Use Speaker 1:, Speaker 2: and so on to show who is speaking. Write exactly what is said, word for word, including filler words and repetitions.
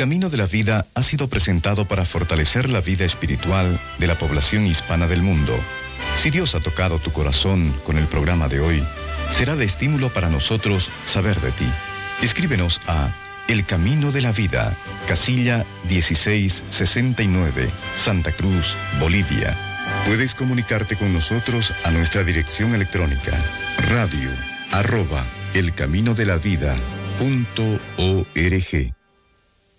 Speaker 1: Camino de la Vida ha sido presentado para fortalecer la vida espiritual de la población hispana del mundo. Si Dios ha tocado tu corazón con el programa de hoy, será de estímulo para nosotros saber de ti. Escríbenos a El Camino de la Vida, casilla dieciséis sesenta y nueve, Santa Cruz, Bolivia. Puedes comunicarte con nosotros a nuestra dirección electrónica radio arroba elcaminodelavida punto org.